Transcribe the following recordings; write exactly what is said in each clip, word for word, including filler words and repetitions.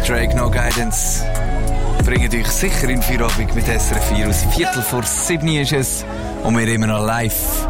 Drake, No Guidance bringen euch sicher in Feierabend mit S R F vier aus. Viertel vor sieben ist es und wir immer noch live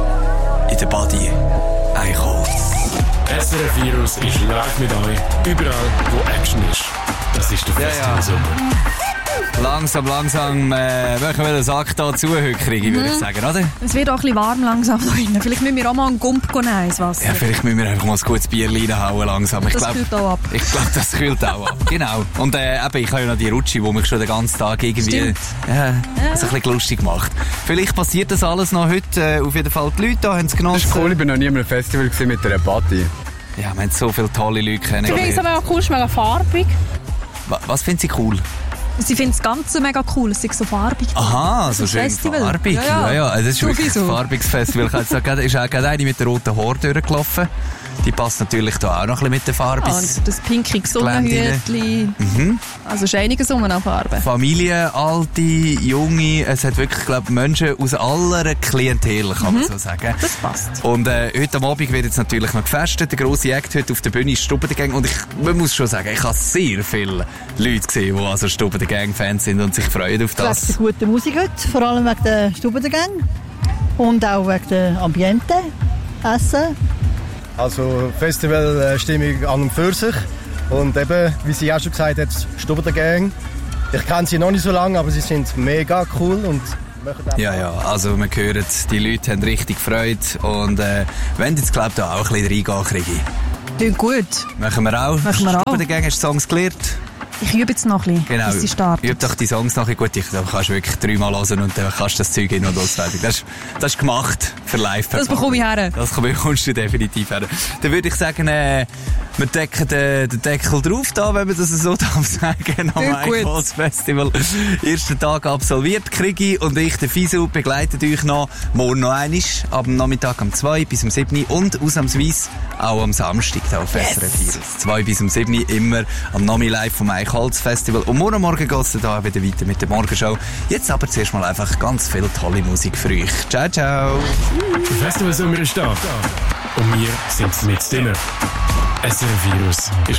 in der Body Eichholz. S R F Virus ist live mit euch, überall wo Action ist. Das ist der Festivalsommer. Ja, ja. Langsam, langsam äh, möchten wir den Sack hier zuhören, würde ich sagen, oder? Es wird auch ein bisschen warm langsam da drinnen. Vielleicht müssen wir auch mal einen Gump nehmen ins Wasser. Ja, vielleicht müssen wir einfach mal ein gutes Bier reinhauen langsam. Ich das glaub, kühlt auch ab. Ich glaube, das kühlt auch ab. Genau. Und äh, eben, ich habe ja noch die Rutsche, die mich schon den ganzen Tag irgendwie äh, ja. so ein bisschen lustig macht. Vielleicht passiert das alles noch heute. Äh, auf jeden Fall die Leute da haben es genossen. Das ist cool, ich war noch nie an einem Festival mit einer Party. Ja, wir haben so viele tolle Leute kennengelernt. Ich finde es aber auch cool, es ist mega farbig. Was, was finden Sie cool? Sie finden das Ganze mega cool, es ist so farbig. Aha, so schön Festival. Farbig. Ja, ja. ja, ja. Also das ist wirklich ein farbiges Festival. Ich habe gesagt, ist auch gerade eine mit der roten Haare durchgelaufen. Die passt natürlich da auch noch ein bisschen mit der Farbe. Ah, und das pinke Sonnenhütli. Mhm. Also ist einiges um an Farben. Familie, alte, junge, es hat wirklich, glaube ich, Menschen aus aller Klientel, kann man Mhm. so sagen. Das passt. Und äh, heute am Abend wird jetzt natürlich noch gefestet. Der grosse Act heute auf der Bühne ist Stubbengang. Und ich man muss schon sagen, ich habe sehr viele Leute gesehen, die also Stubbengang-Fans sind und sich freuen auf das. Wegen der guten Musik heute, vor allem wegen der Stubbengang und auch wegen der Ambiente, Essen. Also Festivalstimmung an und für sich. Und eben, wie sie auch schon gesagt hat, Stubbengang. Ich kenne sie noch nicht so lange, aber sie sind mega cool und ja, ja, also man hört, die Leute haben richtig Freude und äh, wenn jetzt glaubt da auch ein bisschen reingehen, kriege ich. Klingt gut. Machen wir auch. Machen wir auch. Stubbengang, hast du Songs gelernt? Ich übe jetzt noch ein bisschen, genau. bis sie startet. Übe doch die Songs noch ein bisschen gut. Ich, dann kannst du wirklich dreimal hören und dann kannst du das Zeug in und ausfertig. Das ist, das ist gemacht für live. Das bekomme ich her. Das bekommst du definitiv her. Dann würde ich sagen, äh, wir decken den, den Deckel drauf, da, wenn man das so darf sagen. Am Eichholz Festival. Ersten Tag absolviert, Krigi und ich, der Fisu, begleiten euch noch morgen noch einmal, ab dem Nachmittag um zwei bis um sieben und ausnahmsweise auch am Samstag da auf yes. S R F vier. zwei bis um sieben immer am Nami live vom Eichholz Festival. Und morgen Morgen geht es dann wieder weiter mit der Morgenshow. Jetzt aber zuerst mal einfach ganz viel tolle Musik für euch. Ciao, ciao. Der Festivalsommer ist da. Und wir sind mit drinnen. S R F Virus ist